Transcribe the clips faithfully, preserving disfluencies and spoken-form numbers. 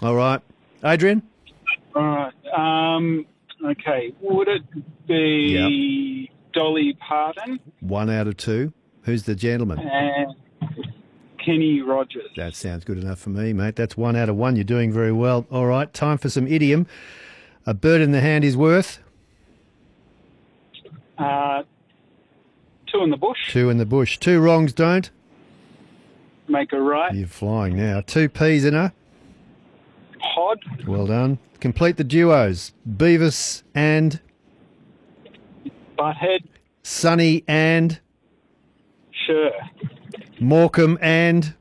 All right. Adrian? All right. Um, okay. Would it be Dolly Parton? One out of two. Who's the gentleman? And Kenny Rogers. That sounds good enough for me, mate. That's one out of one. You're doing very well. All right. Time for some idiom. A bird in the hand is worth? Uh, two in the bush. Two in the bush. Two wrongs don't? Make a right. You're flying now. Two peas in a? Pod. Well done. Complete the duos. Beavis and? Butthead. Sonny and? Sure. Morecambe and?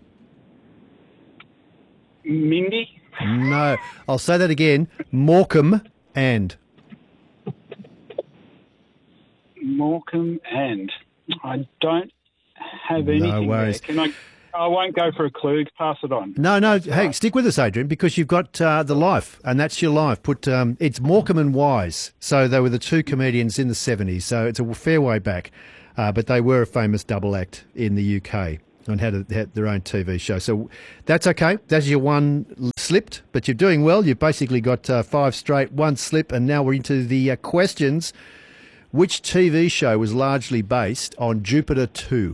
Mindy. No. I'll say that again. Morecambe and? Morecambe and? I don't have anything No worries. there. Can I... I won't go for a clue. Pass it on. No, no. Hey, stick with us, Adrian, because you've got uh, the life, and that's your life. Put um, it's Morecambe and Wise. So they were the two comedians in the seventies. So it's a fair way back, uh, but they were a famous double act in the U K and had, a, had their own T V show. So that's okay. That's your one slipped, but you're doing well. You've basically got uh, five straight, one slip, and now we're into the uh, questions. Which T V show was largely based on Jupiter two?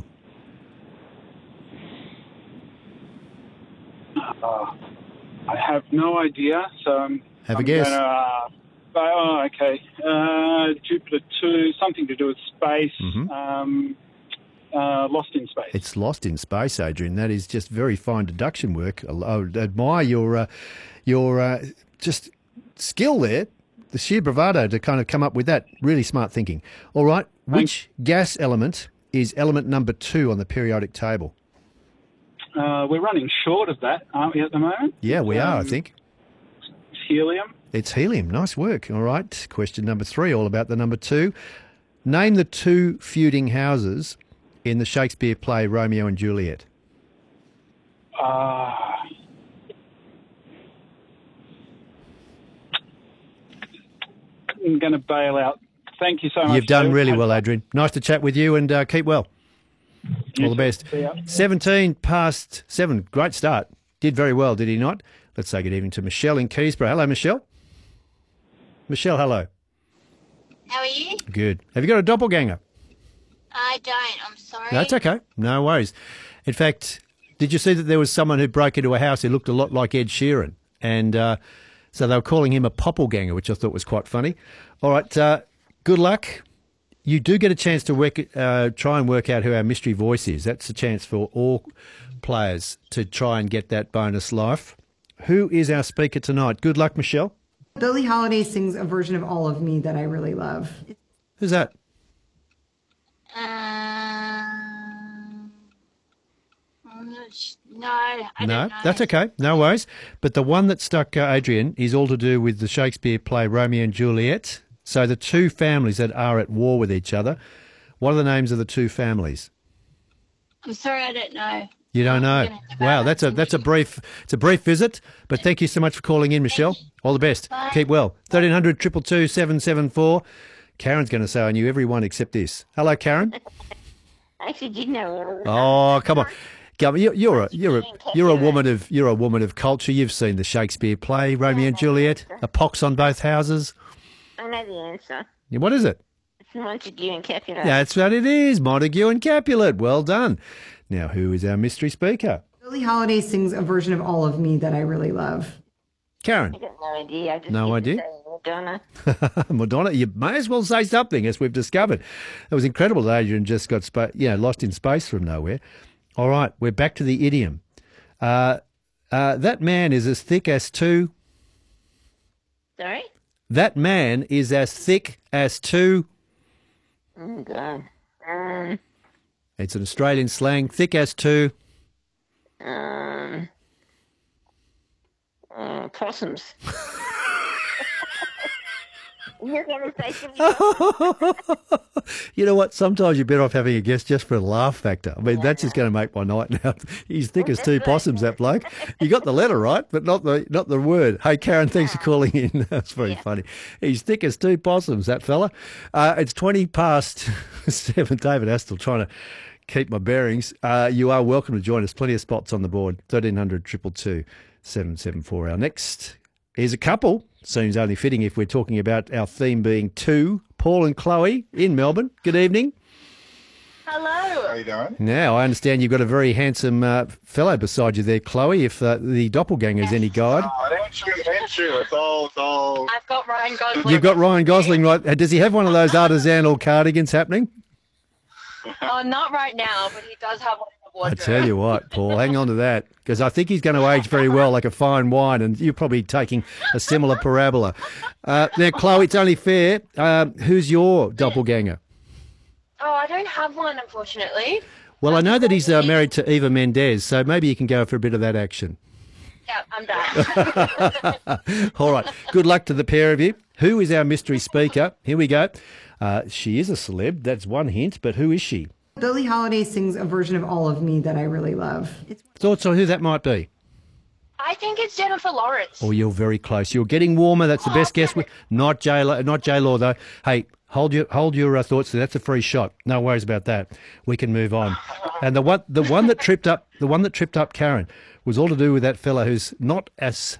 Uh, I have no idea, so I'm, Have a I'm guess. Gonna, uh, oh, okay. Uh, Jupiter two, something to do with space. Mm-hmm. Um, uh, Lost in Space. It's Lost in Space, Adrian. That is just very fine deduction work. I I admire your uh, your uh, just skill there, the sheer bravado to kind of come up with that. Really smart thinking. All right, which gas element is element number two on the periodic table? Uh, we're running short of that, aren't we, at the moment? Yeah, we um, are, I think. It's helium. It's helium. Nice work. All right, question number three, all about the number two. Name the two feuding houses in the Shakespeare play Romeo and Juliet. Uh, I'm going to bail out. Thank you so much. You've done Joe. really well, Adrian. Nice to chat with you, and uh, keep well. All the best. seventeen past seven. Great start. Did very well, did he not? Let's say good evening to Michelle in Keysborough. Hello, Michelle. Michelle, hello. How are you? Good. Have you got a doppelganger? I don't. I'm sorry. That's okay. No worries. In fact, did you see that there was someone who broke into a house who looked a lot like Ed Sheeran? And uh, so they were calling him a poppelganger, which I thought was quite funny. All right. Uh, good luck. You do get a chance to work, uh, try and work out who our mystery voice is. That's a chance for all players to try and get that bonus life. Who is our speaker tonight? Good luck, Michelle. Billie Holiday sings a version of All of Me that I really love. Who's that? Um, no, I no, don't know. That's okay. No worries. But the one that stuck uh, Adrian is all to do with the Shakespeare play Romeo and Juliet. So the two families that are at war with each other. What are the names of the two families? I'm sorry, I don't know. You don't know. Wow, that's a that's a brief it's a brief visit. But thank you so much for calling in, Michelle. All the best. Bye. Keep well. thirteen hundred, two two two, seven seven four. Karen's going to say I knew every one except this. Hello, Karen. I actually did know. Oh, come on. Come on. You're, you're a you're a you're a woman of you're a woman of culture. You've seen the Shakespeare play, Romeo and Juliet. A pox on both houses. I know the answer. Yeah, what is it? It's Montague and Capulet. That's what it is. Montague and Capulet. Well done. Now, who is our mystery speaker? Billie Holiday sings a version of All of Me that I really love. Karen. I got no idea. I just No get to idea? say Madonna. Madonna, you may as well say something, as we've discovered. It was incredible that Adrian just got spa- you know, lost in space from nowhere. All right, we're back to the idiom. Uh, uh, that man is as thick as two. Sorry? That man is as thick as two. Oh, God. Um, It's an Australian slang. Thick as two. um, uh, possums. You're going to say something. You know what? Sometimes you're better off having a guess just for a laugh factor. I mean, that's just going to make my night now. He's thick as two possums, that bloke. You got the letter right, but not the not the word. Hey, Karen, thanks for calling in. That's very Yeah. funny. He's thick as two possums, that fella. Uh, it's twenty past seven. David Astle trying to keep my bearings. Uh, you are welcome to join us. Plenty of spots on the board. thirteen hundred, two two two, seven seven four. Our next is a couple. Seems only fitting if we're talking about our theme being two. Paul and Chloe in Melbourne. Good evening. Hello. How you doing? Now, I understand you've got a very handsome uh, fellow beside you there, Chloe, if uh, the doppelganger is any guide. Oh, it ain't true. It ain't true. It's all, it's all. I've got Ryan Gosling. You've got Ryan Gosling, right? Uh, Does he have one of those artisanal cardigans happening? Oh, not right now, but he does have one in the I wardrobe. tell you what, Paul, hang on to that, because I think he's going to age very well like a fine wine, and you're probably taking a similar parabola. Uh, now, Chloe, it's only fair. Um, who's your doppelganger? Oh, I don't have one, unfortunately. Well, I know that he's uh, married to Eva Mendes, so maybe you can go for a bit of that action. Yeah, I'm done. All right. Good luck to the pair of you. Who is our mystery speaker? Here we go. Uh, she is a celeb. That's one hint. But who is she? Billie Holiday sings a version of All of Me that I really love. It's Thoughts on who that might be? I think it's Jennifer Lawrence. Oh, you're very close. You're getting warmer. That's the best guess. We- Not J not J Law though. Hey, hold your hold your uh, thoughts. That's a free shot. No worries about that. We can move on. And the one the one that tripped up the one that tripped up Karen was all to do with that fella who's not as